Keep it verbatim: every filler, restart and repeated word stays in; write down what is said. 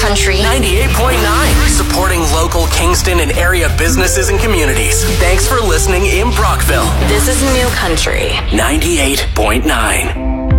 Country ninety-eight point nine, supporting local Kingston and area businesses and communities. Thanks for listening in Brockville. This is New Country ninety-eight point nine.